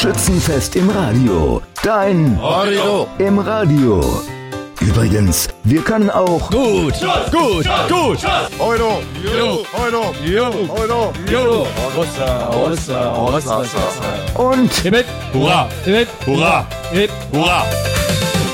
Schützenfest im Radio. Dein Radio im Radio. Übrigens, wir können auch gut. Euro. und Hurra. Hurra. Hurra.